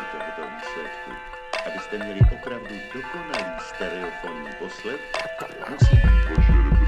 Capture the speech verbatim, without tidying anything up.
tohoto výsledku. Abyste měli opravdu dokonalý stereofonní poslech, musí být vaše